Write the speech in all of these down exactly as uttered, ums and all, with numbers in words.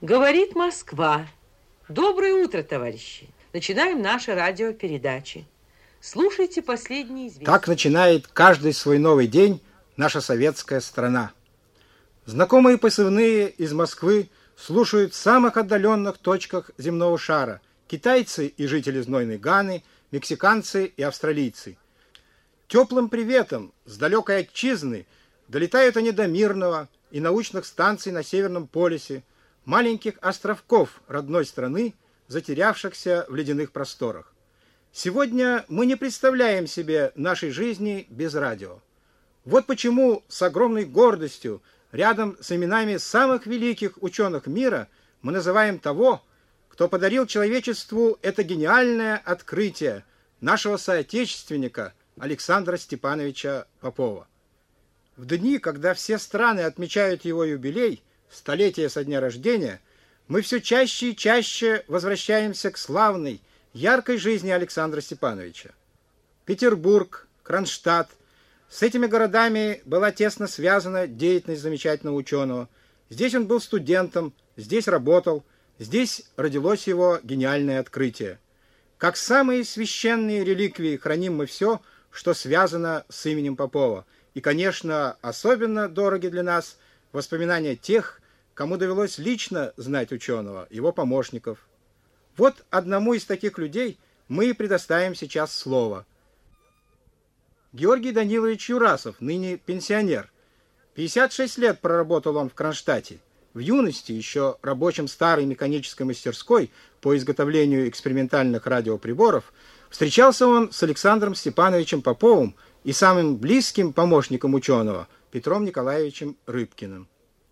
Говорит Москва. Доброе утро, товарищи. Начинаем наши радиопередачи. Слушайте последние известия. Так начинает каждый свой новый день наша советская страна. Знакомые позывные из Москвы слушают в самых отдаленных точках земного шара. Китайцы и жители знойной Ганы, мексиканцы и австралийцы. Теплым приветом с далекой отчизны долетают они до мирного и научных станций на Северном полюсе, маленьких островков родной страны, затерявшихся в ледяных просторах. Сегодня мы не представляем себе нашей жизни без радио. Вот почему с огромной гордостью рядом с именами самых великих ученых мира мы называем того, кто подарил человечеству это гениальное открытие, нашего соотечественника Александра Степановича Попова. В дни, когда все страны отмечают его юбилей, столетие со дня рождения, мы все чаще и чаще возвращаемся к славной, яркой жизни Александра Степановича. Петербург, Кронштадт. С этими городами была тесно связана деятельность замечательного ученого. Здесь он был студентом, здесь работал, здесь родилось его гениальное открытие. Как самые священные реликвии храним мы все, что связано с именем Попова. И, конечно, особенно дороги для нас воспоминания тех, кому довелось лично знать ученого, его помощников. Вот одному из таких людей мы и предоставим сейчас слово. Георгий Данилович Юрасов, ныне пенсионер. пятьдесят шесть лет проработал он в Кронштадте. В юности, еще рабочим старой механической мастерской по изготовлению экспериментальных радиоприборов, встречался он с Александром Степановичем Поповым и самым близким помощником ученого Петром Николаевичем Рыбкиным.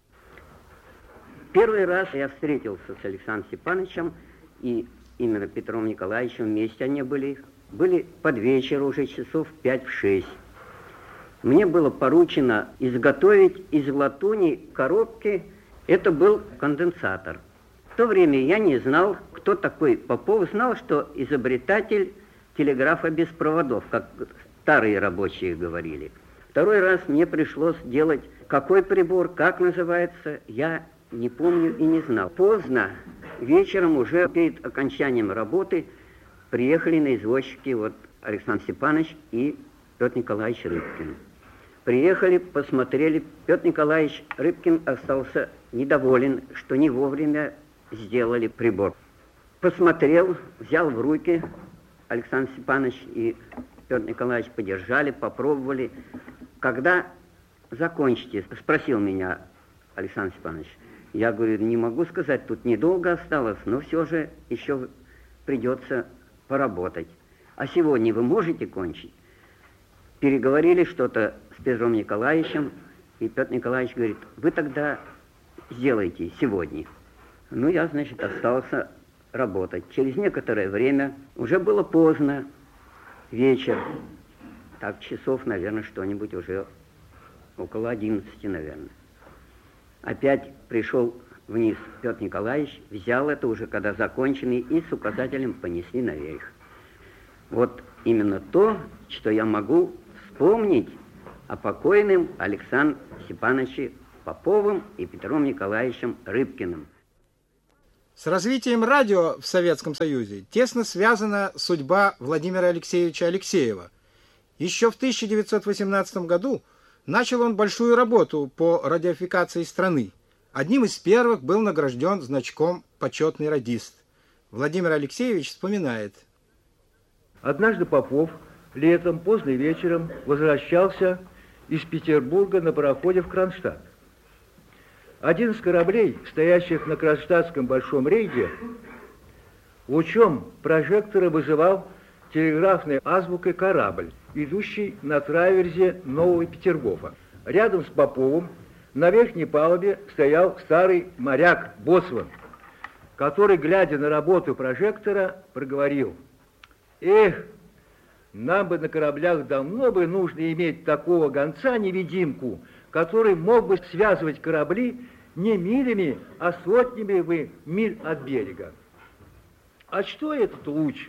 Первый раз я встретился с Александром Степановичем и именно Петром Николаевичем, вместе они были, были под вечер уже часов пять-шесть. Мне было поручено изготовить из латуни коробки, это был конденсатор. В то время я не знал, кто такой Попов, знал, что изобретатель телеграфа без проводов, как старые рабочие говорили. Второй раз мне пришлось делать, какой прибор, как называется, я не помню и не знал. Поздно, вечером, уже перед окончанием работы, приехали на извозчики вот Александр Степанович и Петр Николаевич Рыбкин. Приехали, посмотрели. Петр Николаевич Рыбкин остался недоволен, что не вовремя сделали прибор. Посмотрел, взял в руки, Александр Степанович и Петр Николаевич подержали, попробовали. Когда закончите, спросил меня Александр Степанович. Я говорю, не могу сказать, тут недолго осталось, но все же еще придется поработать. А сегодня вы можете кончить? Переговорили что-то с Петром Николаевичем, и Петр Николаевич говорит, вы тогда сделайте сегодня. Ну, я, значит, остался работать. Через некоторое время, уже было поздно, вечер, так часов, наверное, что-нибудь уже около одиннадцати, наверное. Опять пришел вниз Петр Николаевич, взял это уже, когда законченный, и с указателем понесли наверх. Вот именно то, что я могу вспомнить о покойном Александре Степановиче Поповым и Петром Николаевичем Рыбкиным. С развитием радио в Советском Союзе тесно связана судьба Владимира Алексеевича Алексеева. Еще в тысяча девятьсот восемнадцатом году начал он большую работу по радиофикации страны. Одним из первых был награжден значком «Почетный радист». Владимир Алексеевич вспоминает. Однажды Попов летом поздно вечером возвращался из Петербурга на пароходе в Кронштадт. Один из кораблей, стоящих на кронштадтском большом рейде, лучом прожектора вызывал телеграфной азбукой корабль, идущий на траверзе Нового Петергофа. Рядом с Поповым на верхней палубе стоял старый моряк Боцман, который, глядя на работу прожектора, проговорил: «Эх, нам бы на кораблях давно бы нужно иметь такого гонца-невидимку, который мог бы связывать корабли не милями, а сотнями бы миль от берега». А что этот луч?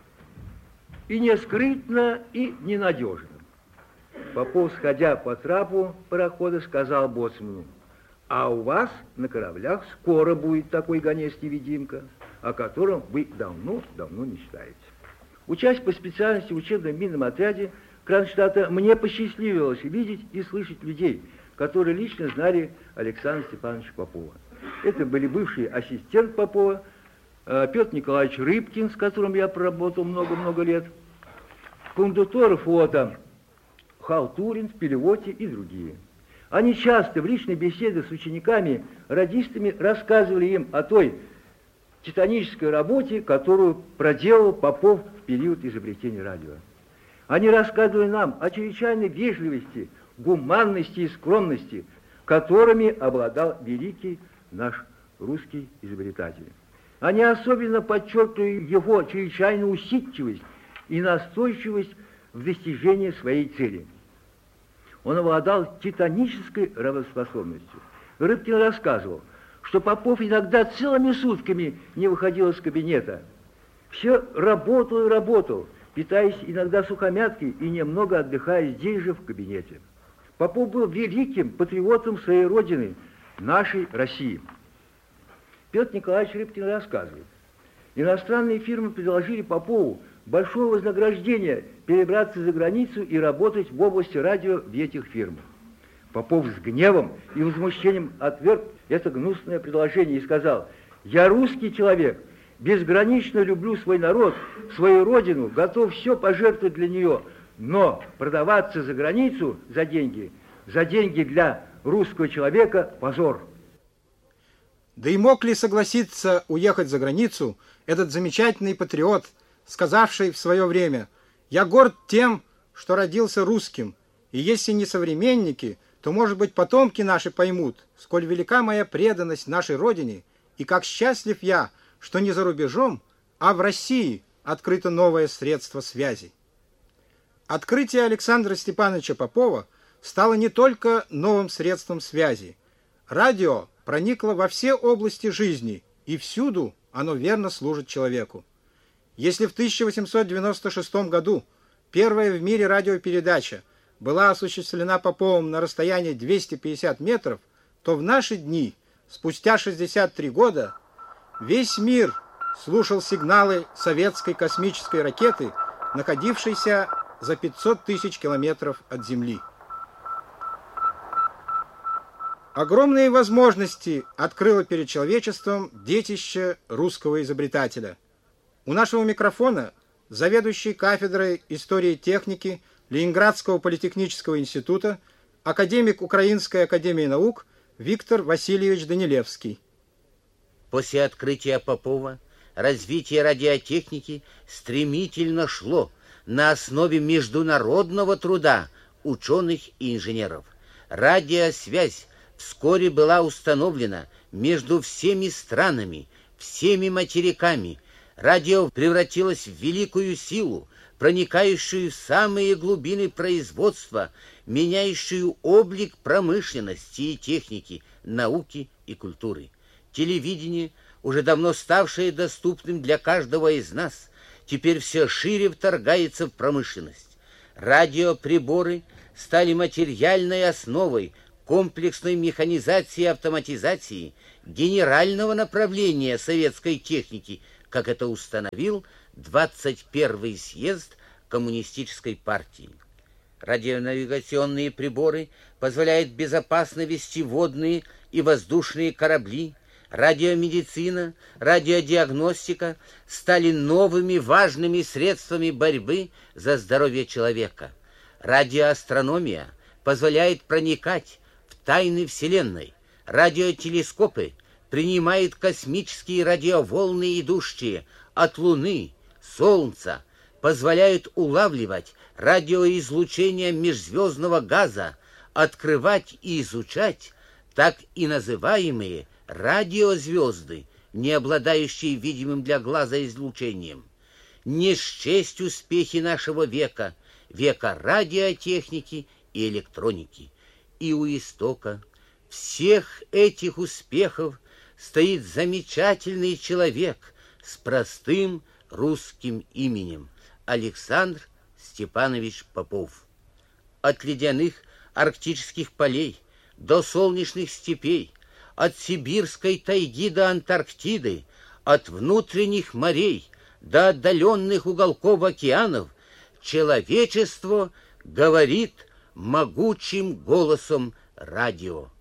И не скрытно, и ненадежно. Попов, сходя по трапу парохода, сказал боцману: А у вас на кораблях скоро будет такой гонец-невидимка, о котором вы давно-давно мечтаете. Учась по специальности в учебном минном отряде Кронштадта, мне посчастливилось видеть и слышать людей, которые лично знали Александра Степановича Попова. Это были бывший ассистент Попова, Петр Николаевич Рыбкин, с которым я проработал много-много лет, кондуктор флота Халтурин, Пелевоти и другие. Они часто в личной беседе с учениками, радистами рассказывали им о той титанической работе, которую проделал Попов в период изобретения радио. Они рассказывали нам о чрезвычайной вежливости, гуманности и скромности, которыми обладал великий наш русский изобретатель. Они особенно подчеркивали его чрезвычайную усидчивость и настойчивость в достижении своей цели. Он обладал титанической работоспособностью. Рыбкин рассказывал, что Попов иногда целыми сутками не выходил из кабинета. Все работал и работал, питаясь иногда сухомяткой и немного отдыхая здесь же в кабинете. Попов был великим патриотом своей родины, нашей России. Петр Николаевич Рыбкин рассказывает, иностранные фирмы предложили Попову большое вознаграждение перебраться за границу и работать в области радио в этих фирмах. Попов с гневом и возмущением отверг это гнусное предложение и сказал: «Я русский человек, безгранично люблю свой народ, свою родину, готов все пожертвовать для нее, но продаваться за границу за деньги, за деньги для русского человека – позор». Да и мог ли согласиться уехать за границу этот замечательный патриот, сказавший в свое время: «Я горд тем, что родился русским, и если не современники, то, может быть, потомки наши поймут, сколь велика моя преданность нашей родине, и как счастлив я, что не за рубежом, а в России открыто новое средство связи». Открытие Александра Степановича Попова стало не только новым средством связи. Радио проникло во все области жизни, и всюду оно верно служит человеку. Если в тысяча восемьсот девяносто шестом году первая в мире радиопередача была осуществлена Поповым на расстоянии двести пятьдесят метров, то в наши дни, спустя шестьдесят три года, весь мир слушал сигналы советской космической ракеты, находившейся за пятьсот тысяч километров от Земли. Огромные возможности открыло перед человечеством детище русского изобретателя. У нашего микрофона заведующий кафедрой истории техники Ленинградского политехнического института, академик Украинской академии наук Виктор Васильевич Данилевский. После открытия Попова развитие радиотехники стремительно шло на основе международного труда ученых и инженеров. Радиосвязь вскоре была установлена между всеми странами, всеми материками. Радио превратилось в великую силу, проникающую в самые глубины производства, меняющую облик промышленности и техники, науки и культуры. Телевидение, уже давно ставшее доступным для каждого из нас, теперь все шире вторгается в промышленность. Радиоприборы стали материальной основой комплексной механизации и автоматизации генерального направления советской техники, как это установил двадцать первый съезд Коммунистической партии. Радионавигационные приборы позволяют безопасно вести водные и воздушные корабли. Радиомедицина, радиодиагностика стали новыми важными средствами борьбы за здоровье человека. Радиоастрономия позволяет проникать в тайны Вселенной. Радиотелескопы принимают космические радиоволны, идущие от Луны, Солнца, позволяют улавливать радиоизлучение межзвездного газа, открывать и изучать так и называемые радиозвезды, не обладающие видимым для глаза излучением. Не счесть успехи нашего века, века радиотехники и электроники. И у истока всех этих успехов стоит замечательный человек с простым русским именем Александр Степанович Попов. От ледяных арктических полей до солнечных степей, от сибирской тайги до Антарктиды, от внутренних морей до отдаленных уголков океанов, человечество говорит могучим голосом радио.